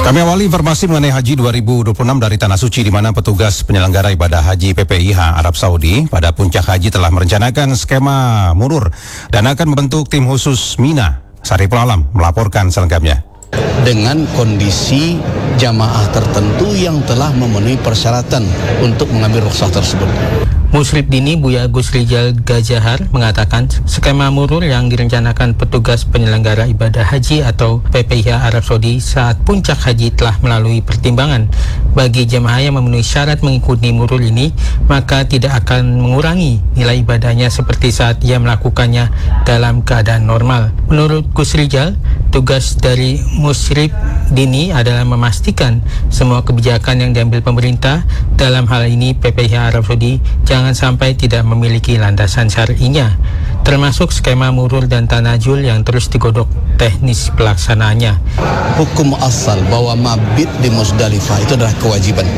Kami awali informasi mengenai Haji 2026 dari Tanah Suci, di mana petugas penyelenggara ibadah haji PPIH Arab Saudi pada puncak haji telah merencanakan skema murur dan akan membentuk tim khusus Mina. Saripul Alam melaporkan selengkapnya. Dengan kondisi jamaah tertentu yang telah memenuhi persyaratan untuk mengambil rukhsah tersebut. Musyrif Dini Buya Gus Rijal Gajahar mengatakan skema murur yang direncanakan petugas penyelenggara ibadah haji atau PPIH Arab Saudi saat puncak haji telah melalui pertimbangan. Bagi jemaah yang memenuhi syarat mengikuti murur ini, maka tidak akan mengurangi nilai ibadahnya seperti saat ia melakukannya dalam keadaan normal. Menurut Gus Rijal, tugas dari Musyrif Dini adalah memastikan semua kebijakan yang diambil pemerintah, dalam hal ini PPIH Arab Saudi, jangan sampai tidak memiliki landasan syar'inya, termasuk skema murur dan tanajul yang terus digodok teknis pelaksanaannya. Hukum asal bahwa mabit di Musdalifah itu adalah kewajiban.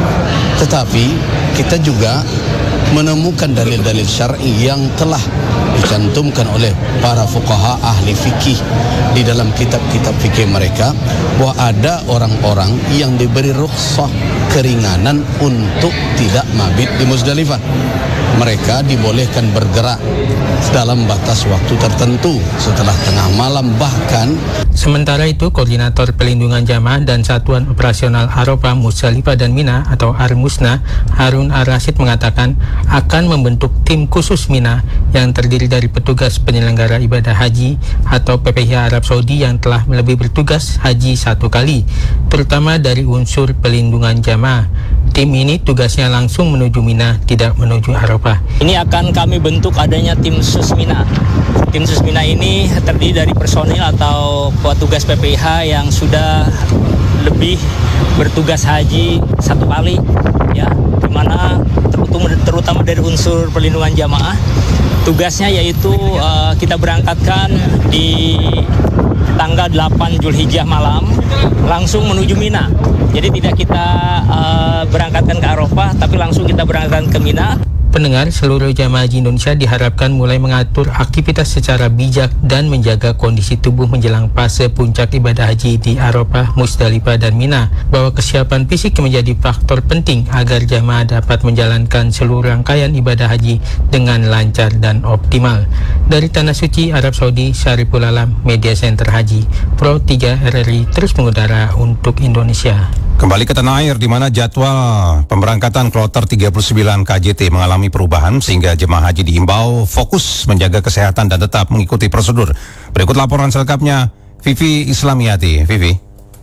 Tetapi kita juga menemukan dalil-dalil syar'i yang telah dicantumkan oleh para fuqaha ahli fikih di dalam kitab-kitab fikih mereka, bahwa ada orang-orang yang diberi rukhsah keringanan untuk tidak mabit di Musdalifah. Mereka dibolehkan bergerak dalam batas waktu tertentu setelah tengah malam bahkan. Sementara itu, Koordinator Pelindungan Jamaah dan Satuan Operasional Arafah, Musdalifah dan Mina atau Armusna, Harun Ar-Rasyid mengatakan akan membentuk tim khusus Mina yang terdiri dari petugas penyelenggara ibadah haji atau PPIH Arab Saudi yang telah lebih bertugas haji satu kali, terutama dari unsur pelindungan jamaah. Tim ini tugasnya langsung menuju Mina, tidak menuju Arafah. Ini akan kami bentuk adanya tim Susmina. Tim Susmina ini terdiri dari personil atau petugas PPIH yang sudah lebih bertugas haji satu kali, ya, di mana terutama dari unsur perlindungan jamaah. Tugasnya yaitu kita berangkatkan di tanggal 8 Zulhijjah malam langsung menuju Mina. Jadi tidak kita berangkatkan ke Arafah, tapi langsung kita berangkatkan ke Mina. Pendengar, seluruh jamaah haji Indonesia diharapkan mulai mengatur aktivitas secara bijak dan menjaga kondisi tubuh menjelang fase puncak ibadah haji di Arafah, Musdalifah, dan Mina. Bahwa kesiapan fisik menjadi faktor penting agar jamaah dapat menjalankan seluruh rangkaian ibadah haji dengan lancar dan optimal. Dari Tanah Suci, Arab Saudi, Saripul Alam, Media Center Haji, Pro 3 RRI terus mengudara untuk Indonesia. Kembali ke tanah air, di mana jadwal pemberangkatan kloter 39 KJT mengalami perubahan sehingga jemaah haji diimbau fokus menjaga kesehatan dan tetap mengikuti prosedur. Berikut laporan selengkapnya Vivi Islamiati. Vivi.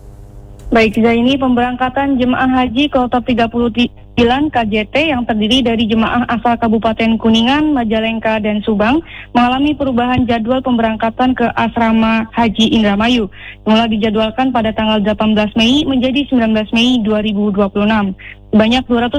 Baik, Zaini, pemberangkatan jemaah haji kloter 39 KJT yang terdiri dari jemaah asal Kabupaten Kuningan, Majalengka, dan Subang mengalami perubahan jadwal pemberangkatan ke Asrama Haji Indramayu. Semula dijadwalkan pada tanggal 18 Mei menjadi 19 Mei 2026. Sebanyak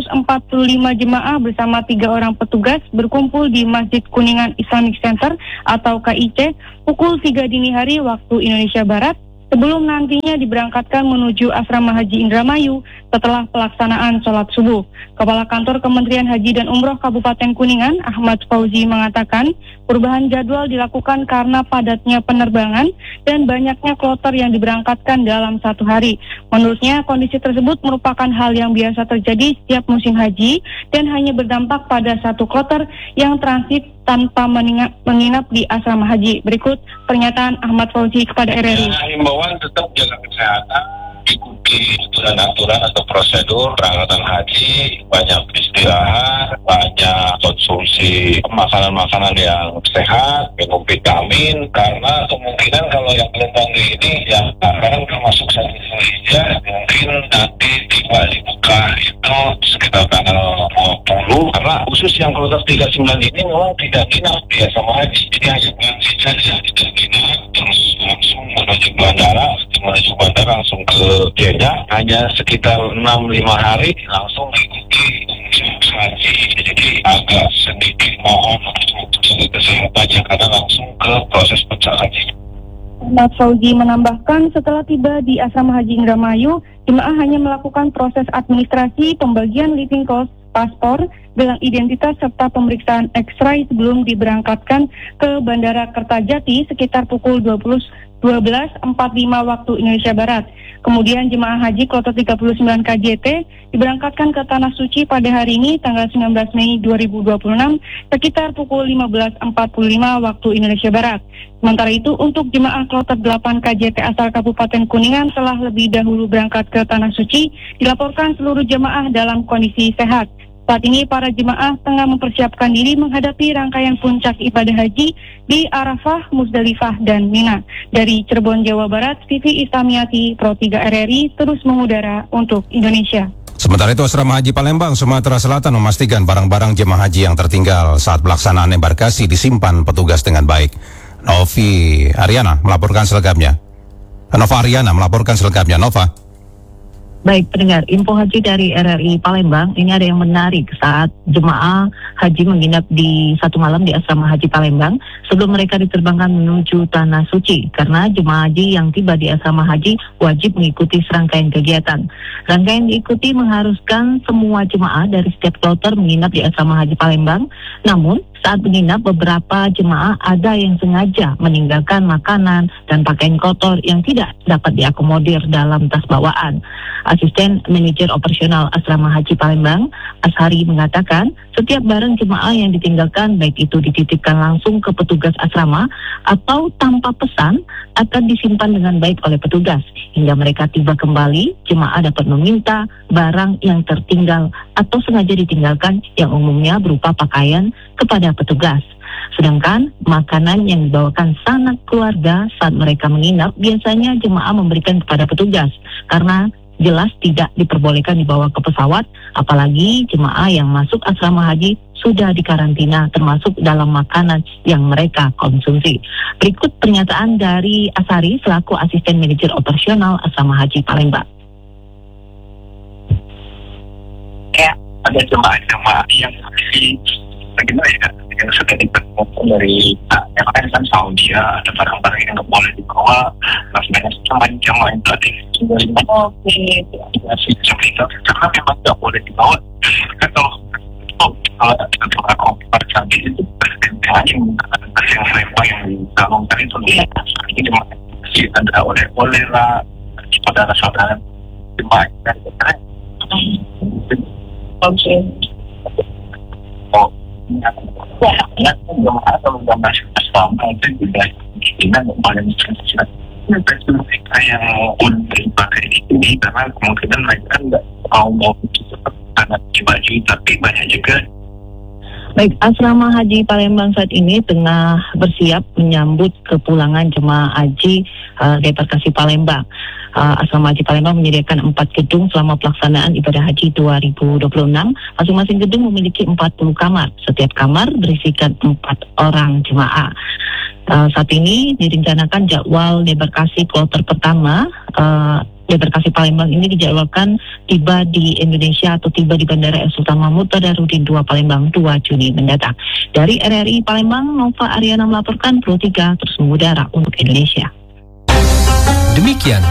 245 jemaah bersama 3 orang petugas berkumpul di Masjid Kuningan Islamic Center atau KIC pukul 3 dini hari waktu Indonesia Barat, sebelum nantinya diberangkatkan menuju Asrama Haji Indramayu setelah pelaksanaan sholat subuh. Kepala Kantor Kementerian Haji dan Umroh Kabupaten Kuningan, Ahmad Fauzi, mengatakan perubahan jadwal dilakukan karena padatnya penerbangan dan banyaknya kloter yang diberangkatkan dalam satu hari. Menurutnya, kondisi tersebut merupakan hal yang biasa terjadi setiap musim haji dan hanya berdampak pada satu kloter yang transit tanpa menginap di asrama haji. Berikut pernyataan Ahmad Fauzi kepada RRI. Himbauan tetap jaga kesehatan, ikuti aturan-aturan atau prosedur perangkatan haji, banyak istirahat, banyak konsumsi makanan-makanan yang sehat, minum vitamin, karena kemungkinan kalau yang gelombang ini yang sekarang termasuk 1 Zulhijjah, mungkin nanti tiba di Mekah itu sekitar tanggal 20, karena khusus yang kloter 39 ini memang tidak nginap di asrama haji, jadi hanya transit saja, tidak nginap, terus langsung menuju bandara langsung ke Jeddah, hanya sekitar 6-5 hari langsung mengikuti haji. Jadi agak sedikit mohon untuk kesehatannya karena langsung ke proses puncak haji. Ahmad Fauzi menambahkan setelah tiba di Asrama Haji Indramayu, jemaah hanya melakukan proses administrasi, pembagian living cost, paspor, gelang identitas serta pemeriksaan X-ray sebelum diberangkatkan ke Bandara Kertajati sekitar pukul 12.45 waktu Indonesia Barat. Kemudian jemaah haji kloter 39 KJT diberangkatkan ke Tanah Suci pada hari ini tanggal 19 Mei 2026 sekitar pukul 15.45 waktu Indonesia Barat. Sementara itu untuk jemaah kloter 8 KJT asal Kabupaten Kuningan telah lebih dahulu berangkat ke Tanah Suci, dilaporkan seluruh jemaah dalam kondisi sehat. Saat ini para jemaah tengah mempersiapkan diri menghadapi rangkaian puncak ibadah haji di Arafah, Musdalifah, dan Mina. Dari Cirebon, Jawa Barat, Vivi Istamiati, Pro 3 RRI terus mengudara untuk Indonesia. Sementara itu Asrama Haji Palembang, Sumatera Selatan memastikan barang-barang jemaah haji yang tertinggal saat pelaksanaan embarkasi disimpan petugas dengan baik. Nova Ariana melaporkan selengkapnya. Nova. Baik pendengar, info haji dari RRI Palembang, ini ada yang menarik saat jemaah haji menginap di satu malam di Asrama Haji Palembang sebelum mereka diterbangkan menuju Tanah Suci, karena jemaah haji yang tiba di Asrama Haji wajib mengikuti serangkaian kegiatan. Rangkaian diikuti mengharuskan semua jemaah dari setiap kloter menginap di Asrama Haji Palembang, namun saat menginap beberapa jemaah ada yang sengaja meninggalkan makanan dan pakaian kotor yang tidak dapat diakomodir dalam tas bawaan. Asisten Manajer Operasional Asrama Haji Palembang, Ashari, mengatakan setiap barang jemaah yang ditinggalkan, baik itu dititipkan langsung ke petugas asrama atau tanpa pesan, akan disimpan dengan baik oleh petugas. Hingga mereka tiba kembali, jemaah dapat meminta barang yang tertinggal atau sengaja ditinggalkan yang umumnya berupa pakaian kepada petugas. Sedangkan makanan yang dibawakan sanak keluarga saat mereka menginap biasanya jemaah memberikan kepada petugas, karena jelas tidak diperbolehkan dibawa ke pesawat, apalagi jemaah yang masuk asrama haji sudah dikarantina termasuk dalam makanan yang mereka konsumsi. Berikut pernyataan dari Asari selaku Asisten Manajer Operasional Asrama Haji Palembang. Ya, ada jemaah yang masih bagaimana ya, yang sudah diperlukan dari yang lain kan Saudi ya, ada barang-barang yang nggak boleh dibawa, banyak jemaah yang tadi karena memang nggak boleh dibawa. Kan kalau kompor canggih itu hanya menggunakan yang rempah yang digalungkan itu nih, ini jemaah masih ada oleh-oleh lah, saudara-saudara jemaah dan ya, jemaah kalau nggak masih bersama itu juga kita paling sensitif. Mereka yang udah dipakai ini karena kemungkinan mereka nggak mau sangat baju, tapi banyak juga. Baik, Asrama Haji Palembang saat ini tengah bersiap menyambut kepulangan jemaah haji debarkasi Palembang. Asrama Haji Palembang menyediakan 4 gedung selama pelaksanaan ibadah haji 2026. Masing-masing gedung memiliki 40 kamar. Setiap kamar berisikan 4 orang jemaah. Saat ini direncanakan jadwal debarkasi kloter pertama debarkasi Palembang ini dijadwalkan tiba di Indonesia atau tiba di Bandara Sultan Mahmud Tadarudin II Palembang 2 Juni mendatang. Dari RRI Palembang, Nova Ariana melaporkan Pro 3 terus mengudara untuk Indonesia. Demikian